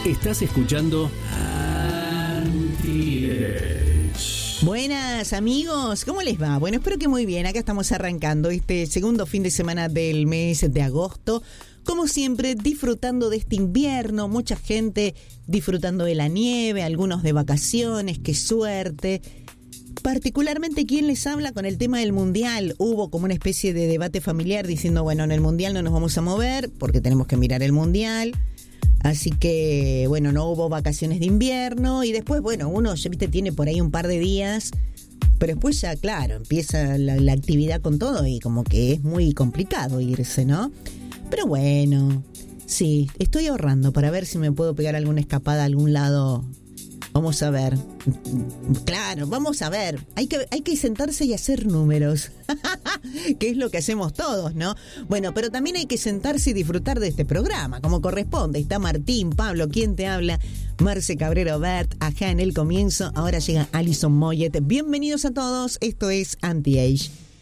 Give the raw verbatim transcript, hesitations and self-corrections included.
Estás escuchando Anti-Age. Buenas amigos, ¿cómo les va? Bueno, espero que muy bien. Acá estamos arrancando este segundo fin de semana del mes de agosto. Como siempre, disfrutando de este invierno, mucha gente disfrutando de la nieve, algunos de vacaciones, qué suerte. Particularmente, ¿quién les habla con el tema del Mundial? Hubo como una especie de debate familiar diciendo, bueno, en el Mundial no nos vamos a mover porque tenemos que mirar el Mundial. Así que, bueno, no hubo vacaciones de invierno y después, bueno, uno ya, viste, tiene por ahí un par de días, pero después ya, claro, empieza la, la actividad con todo y como que es muy complicado irse, ¿no? Pero bueno, sí, estoy ahorrando para ver si me puedo pegar alguna escapada a algún lado. Vamos a ver. Claro, vamos a ver. Hay que, hay que sentarse y hacer números. Que es lo que hacemos todos, ¿no? Bueno, pero también hay que sentarse y disfrutar de este programa, como corresponde. Está Martín, Pablo, ¿quién te habla? Marce Cabrero Bert, acá en el comienzo. Ahora llega Alison Moyet. Bienvenidos a todos. Esto es Anti-Age.